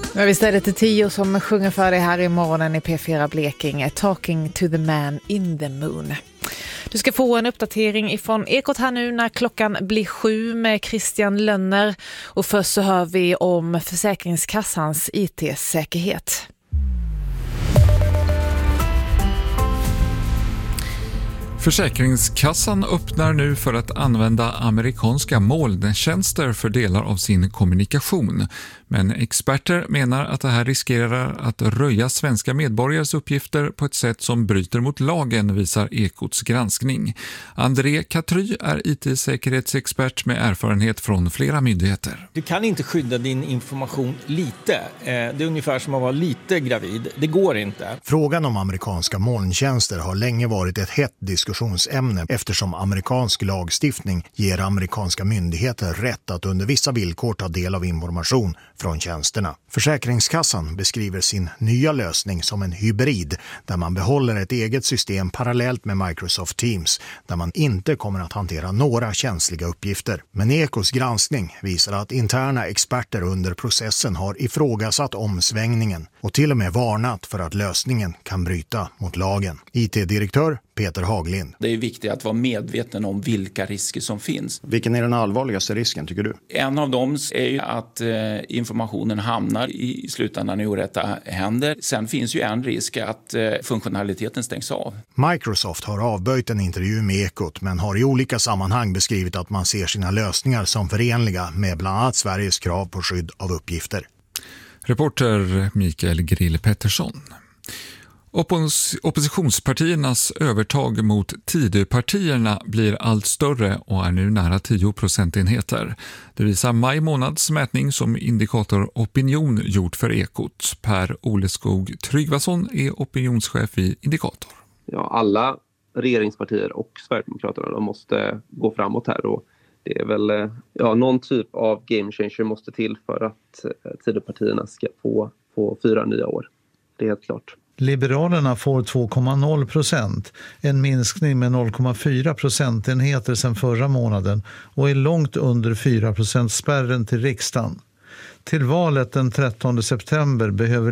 Ja, visst är det till 10 som sjunger för dig här i morgonen i P4 Blekinge. Talking to the man in the moon. Du ska få en uppdatering ifrån Ekot här nu när klockan blir 7 med Christian Lönner. Och först så hör vi om Försäkringskassans IT-säkerhet. Försäkringskassan öppnar nu för att använda amerikanska molntjänster för delar av sin kommunikation. Men experter menar att det här riskerar att röja svenska medborgares uppgifter på ett sätt som bryter mot lagen, visar Ekots granskning. André Katry är IT-säkerhetsexpert med erfarenhet från flera myndigheter. Du kan inte skydda din information lite. Det är ungefär som att vara lite gravid. Det går inte. Frågan om amerikanska molntjänster har länge varit ett hett diskussionsämne eftersom amerikansk lagstiftning ger amerikanska myndigheter rätt att under vissa villkor ta del av information från tjänsterna. Försäkringskassan beskriver sin nya lösning som en hybrid där man behåller ett eget system parallellt med Microsoft Teams där man inte kommer att hantera några känsliga uppgifter. Men Ekos granskning visar att interna experter under processen har ifrågasatt omsvängningen och till och med varnat för att lösningen kan bryta mot lagen. IT-direktör Peter Haglind. Det är viktigt att vara medveten om vilka risker som finns. Vilken är den allvarligaste risken tycker du? En av dem är ju att informationen hamnar i slutändan i orätta händer. Sen finns ju en risk att funktionaliteten stängs av. Microsoft har avböjt en intervju med Ekot men har i olika sammanhang beskrivit att man ser sina lösningar som förenliga med bland annat Sveriges krav på skydd av uppgifter. Reporter Mikael Grill Pettersson. Oppositionspartiernas övertag mot Tidöpartierna blir allt större och är nu nära 10 procentenheter. Det visar maj månads mätning som Indikator Opinion gjort för Ekot. Per Oleskog Tryggvason är opinionschef i Indikator. Ja, alla regeringspartier och Sverigedemokraterna de måste gå framåt här och det är väl någon typ av game changer måste till för att Tidöpartierna ska få 4 nya år. Det är helt klart. Liberalerna får 2,0%, en minskning med 0,4 procentenheter sedan förra månaden och är långt under 4% spärren till riksdagen. Till valet den 13 september behöver